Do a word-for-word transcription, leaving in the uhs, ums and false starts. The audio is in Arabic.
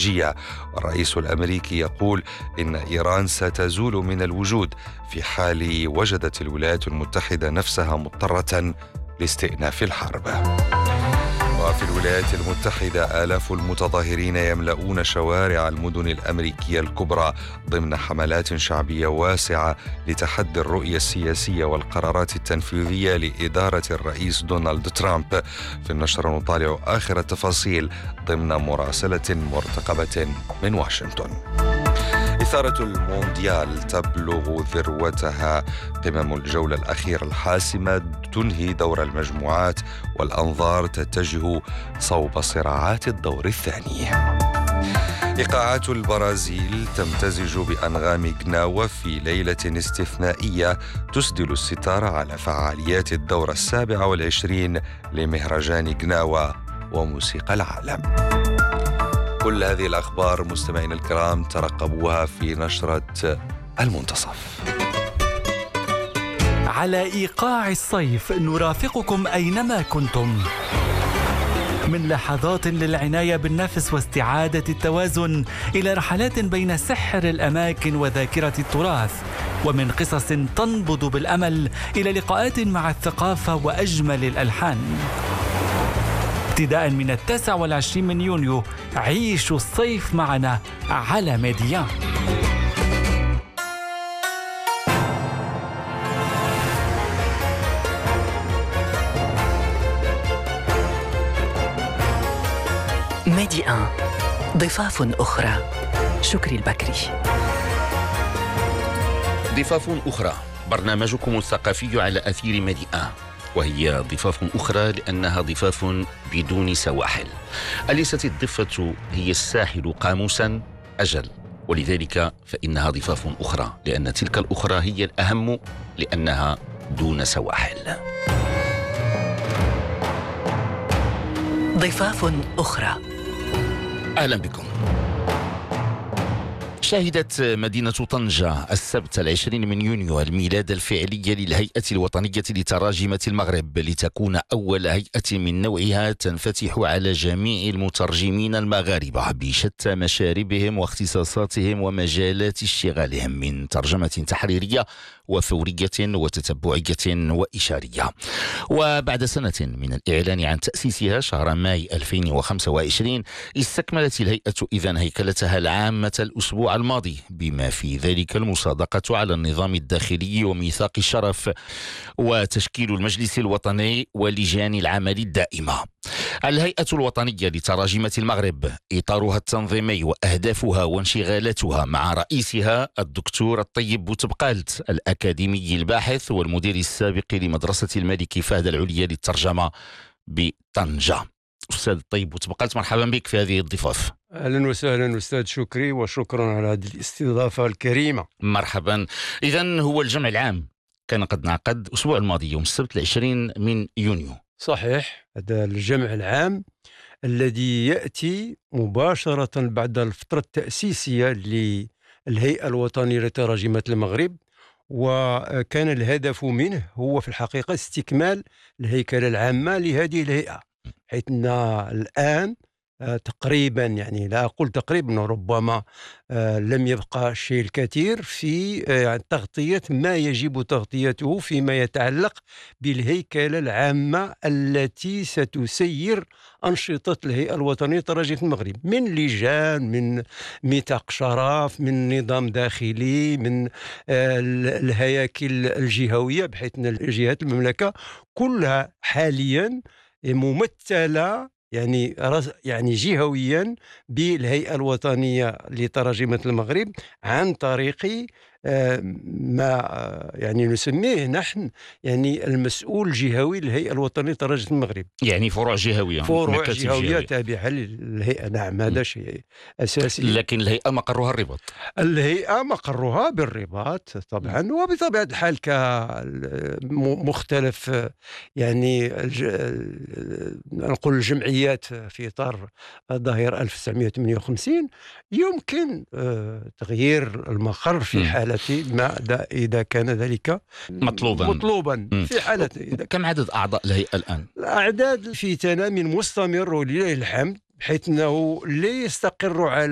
استراتيجية. والرئيس الأمريكي يقول إن إيران ستزول من الوجود في حال وجدت الولايات المتحدة نفسها مضطرة لاستئناف الحرب. وفي الولايات المتحدة آلاف المتظاهرين يملؤون شوارع المدن الأمريكية الكبرى ضمن حملات شعبية واسعة لتحدي الرؤية السياسية والقرارات التنفيذية لإدارة الرئيس دونالد ترامب. في النشرة نطالع آخر التفاصيل ضمن مراسلة مرتقبة من واشنطن. إثارة المونديال تبلغ ذروتها. قمم الجولة الأخيرة الحاسمة تنهي دور المجموعات والأنظار تتجه صوب صراعات الدور الثاني. إيقاعات البرازيل تمتزج بأنغام جناوة في ليلة استثنائية تسدل الستار على فعاليات الدورة السابعة والعشرين لمهرجان جناوة وموسيقى العالم. كل هذه الأخبار مستمعين الكرام ترقبوها في نشرة المنتصف. على إيقاع الصيف نرافقكم أينما كنتم، من لحظات للعناية بالنفس واستعادة التوازن إلى رحلات بين سحر الأماكن وذاكرة التراث، ومن قصص تنبض بالأمل إلى لقاءات مع الثقافة وأجمل الألحان. ابتداء من التاسع والعشرين من يونيو عيشوا الصيف معنا على ميديان. ميديان، ضفاف أخرى. شكري البكري. ضفاف أخرى، برنامجكم الثقافي على أثير ميديان، وهي ضفاف أخرى لأنها ضفاف بدون سواحل. أليست الضفة هي الساحل قاموسا؟ أجل، ولذلك فإنها ضفاف أخرى، لأن تلك الأخرى هي الأهم لأنها دون سواحل. ضفاف أخرى. أهلا بكم. شهدت مدينة طنجة السبت العشرين من يونيو الميلاد الفعلي للهيئة الوطنية لتراجمة المغرب، لتكون أول هيئة من نوعها تنفتح على جميع المترجمين المغاربة بشتى مشاربهم واختصاصاتهم ومجالات اشتغالهم، من ترجمة تحريرية وفورية وتتبعية وإشارية. وبعد سنة من الإعلان عن تأسيسها شهر ماي ألفين وخمسة وعشرين استكملت الهيئة إذن هيكلتها العامة الأسبوع الماضي، بما في ذلك المصادقة على النظام الداخلي وميثاق الشرف وتشكيل المجلس الوطني ولجان العمل الدائمة. الهيئة الوطنية لتراجمة المغرب إطارها التنظيمي وأهدافها وانشغالاتها مع رئيسها الدكتور الطيب بوتبقالت، الأكاديمي الباحث والمدير السابق لمدرسة الملك فهد العليا للترجمة بطنجة. أستاذ الطيب بوتبقالت، مرحبا بك في هذه الضفاف. أهلا وسهلا أستاذ شكري، وشكرا على هذه الاستضافة الكريمة. مرحبا. إذن هو الجمع العام كان قد انعقد الأسبوع الماضي يوم السبت العشرين من يونيو. صحيح، هذا الجمع العام الذي يأتي مباشرة بعد الفترة التأسيسية للهيئة الوطنية لتراجمة المغرب، وكان الهدف منه هو في الحقيقة استكمال الهيكلة العامة لهذه الهيئة، حيث أن الآن آه تقريبا، يعني لا أقول تقريبا، ربما آه لم يبقى الشيء الكثير في آه تغطية ما يجب تغطيته فيما يتعلق بالهيكلة العامة التي ستسير أنشطة الهيئة الوطنية لتراجمة المغرب، من لجان، من ميثاق شرف، من نظام داخلي، من آه الهياكل الجهوية، بحيث أن جهات المملكة كلها حاليا ممثلة يعني يعني جهويا بالهيئة الوطنية لتراجمة المغرب، عن طريق ما يعني نسميه نحن يعني المسؤول الجهوي للهيئة الوطنية لتراجمة المغرب، يعني فروع جهوية فروع جهوية تابعة للهيئة. نعم، هذا شيء أساسي. لكن الهيئة مقرها الرباط. الهيئة مقرها بالرباط طبعا، وبطبيعة الحال كمختلف يعني نقول الجمعيات في إطار ظاهرة ألف وتسعمائة وثمانية وخمسين يمكن تغيير المقر في حالة ما إذا كان ذلك مطلوبا مطلوبا في حالة. كم عدد أعضاء الهيئة الآن؟ الأعداد في تنامي مستمر ولله الحمد، بحيث أنه لا يستقر على